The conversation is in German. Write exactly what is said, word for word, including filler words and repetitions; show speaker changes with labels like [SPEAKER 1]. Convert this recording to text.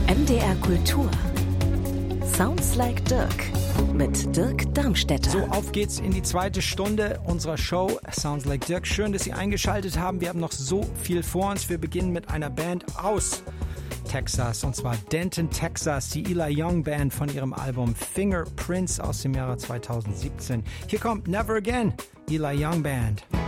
[SPEAKER 1] M D R Kultur. Sounds like Dirk mit Dirk Darmstädter.
[SPEAKER 2] So, auf geht's in die zweite Stunde unserer Show Sounds like Dirk. Schön, dass Sie eingeschaltet haben. Wir haben noch so viel vor uns. Wir beginnen mit einer Band aus Texas, und zwar Denton, Texas, die Eli Young Band von ihrem Album Fingerprints aus dem Jahre zweitausendsiebzehn. Hier kommt Never Again, Eli Young Band.